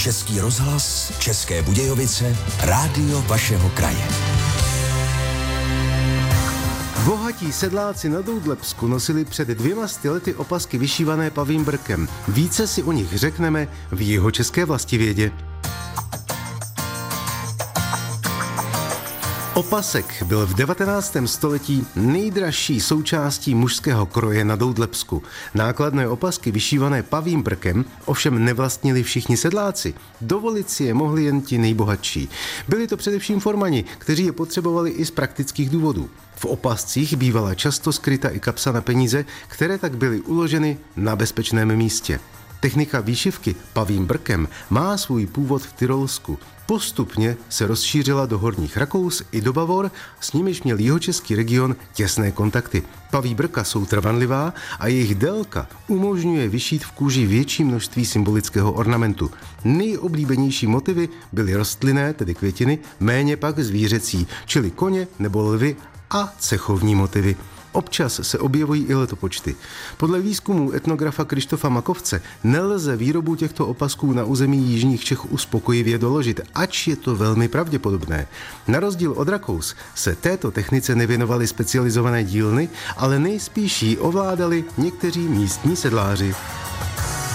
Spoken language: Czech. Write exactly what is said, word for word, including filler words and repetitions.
Český rozhlas, České Budějovice, rádio vašeho kraje. Bohatí sedláci na Doudlebsku nosili před dvěma sty lety opasky vyšívané pavím brkem. Více si o nich řekneme v Jihočeské vlastivědě. Opasek byl v devatenáctém století nejdražší součástí mužského kroje na Doudlebsku. Nákladné opasky vyšívané pavím brkem ovšem nevlastnili všichni sedláci. Dovolit si je mohli jen ti nejbohatší. Byli to především formani, kteří je potřebovali i z praktických důvodů. V opascích bývala často skryta i kapsa na peníze, které tak byly uloženy na bezpečném místě. Technika výšivky pavím brkem má svůj původ v Tyrolsku. Postupně se rozšířila do Horních Rakous i do Bavor, s nimiž měl jihočeský region těsné kontakty. Paví brka jsou trvanlivá a jejich délka umožňuje vyšít v kůži větší množství symbolického ornamentu. Nejoblíbenější motivy byly rostlinné, tedy květiny, méně pak zvířecí, čili koně nebo lvy a cechovní motivy. Občas se objevují i letopočty. Podle výzkumů etnografa Krištofa Makovce nelze výrobu těchto opasků na území jižních Čech uspokojivě doložit, ač je to velmi pravděpodobné. Na rozdíl od Rakous se této technice nevěnovaly specializované dílny, ale nejspíš ji ovládali někteří místní sedláři.